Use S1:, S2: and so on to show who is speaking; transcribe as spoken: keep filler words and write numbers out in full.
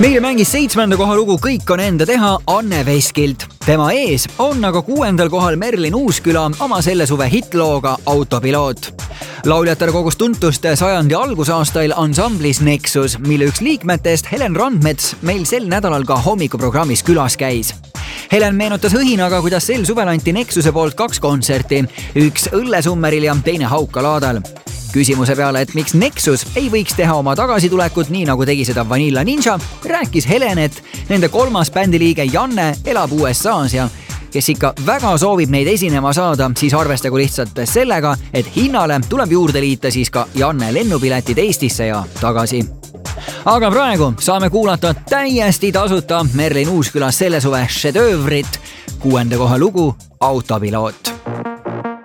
S1: Meile mängis seitsmenda koha lugu Kõik on enda teha Anne Veskilt. Tema ees on aga kuuendal kohal Merlin Uusküla oma selle suve hitlooga Autopiloot. Lauljatele kogus tuntust sajandi algusaastail ansamblis Nexus, mille üks liikmetest Helen Randmets meil sel nädalal ka hommikuprogrammis külas käis. Helen meenutas õhinaga, kuidas sel suvel anti Nexuse poolt kaks kontserti, üks Õllesummeril ja teine Hauka-Laadal. Küsimuse peale, et miks Nexus ei võiks teha oma tagasitulekut nii nagu tegi seda Vanilla Ninja, rääkis Helen, et nende kolmas bändiliige Janne elab U S A-s ja kes ikka väga soovib neid esinema saada, siis arvestagu lihtsalt sellega, et hinnale tuleb juurde liita siis ka Janne lennupiletid Eestisse ja tagasi. Aga praegu saame kuulata täiesti tasuta Merlin Uusküla selle suve šedöövrit, kuuenda koha lugu Autopiloot.